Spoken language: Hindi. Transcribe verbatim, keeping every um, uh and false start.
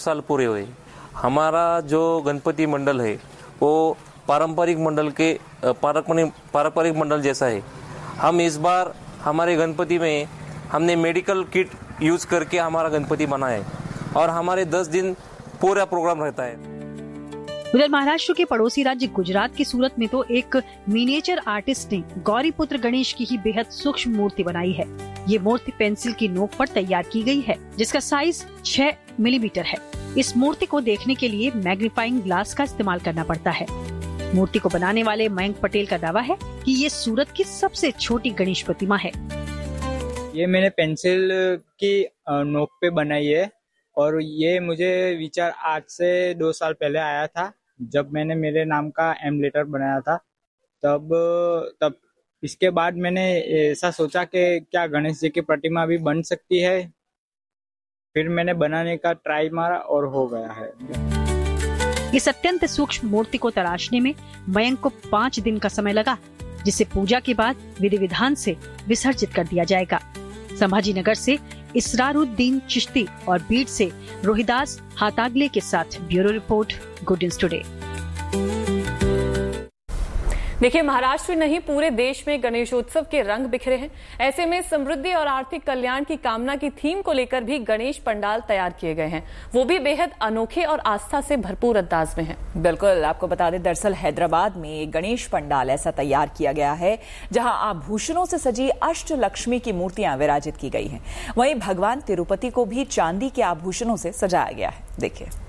साल पूरे हुए। हमारा जो गणपति मंडल है वो पारंपरिक मंडल के पारंपरिक पारंपरिक मंडल जैसा है। हम इस बार हमारे गणपति में हमने मेडिकल किट यूज करके हमारा गणपति बनाया है और हमारे दस दिन पूरा प्रोग्राम रहता है। उधर महाराष्ट्र के पड़ोसी राज्य गुजरात की सूरत में तो एक मिनिएचर आर्टिस्ट ने गौरी पुत्र गणेश की ही बेहद सूक्ष्म मूर्ति बनाई है। ये मूर्ति पेंसिल की नोक पर तैयार की गई है, जिसका साइज छह मिलीमीटर है। इस मूर्ति को देखने के लिए मैग्नीफाइंग ग्लास का इस्तेमाल करना पड़ता है। मूर्ति को बनाने वाले मयंक पटेल का दावा है कि ये सूरत की सबसे छोटी गणेश प्रतिमा है। ये मैंने पेंसिल की नोक पे बनाई है और ये मुझे विचार आज से दो साल पहले आया था, जब मैंने मेरे नाम का एम लेटर बनाया था। तब तब इसके बाद मैंने ऐसा सोचा कि क्या गणेश जी की प्रतिमा भी बन सकती है। फिर मैंने बनाने का ट्राई मारा और हो गया है। इस अत्यंत सूक्ष्म मूर्ति को तराशने में मयंक को पाँच दिन का समय लगा, जिसे पूजा के बाद विधि विधान से विसर्जित कर दिया जाएगा। संभाजी नगर से इसरारुद्दीन चिश्ती और बीड से रोहिदास हातागले के साथ bureau report, good news today. देखिए, महाराष्ट्र नहीं पूरे देश में गणेशोत्सव के रंग बिखरे हैं। ऐसे में समृद्धि और आर्थिक कल्याण की कामना की थीम को लेकर भी गणेश पंडाल तैयार किए गए हैं, वो भी बेहद अनोखे और आस्था से भरपूर अंदाज में हैं। बिल्कुल, आपको बता दें, दरअसल हैदराबाद में एक गणेश पंडाल ऐसा तैयार किया गया है जहां आभूषणों से सजी अष्टलक्ष्मी की मूर्तियां विराजित की गई हैं। वहीं भगवान तिरुपति को भी चांदी के आभूषणों से सजाया गया है। देखिए।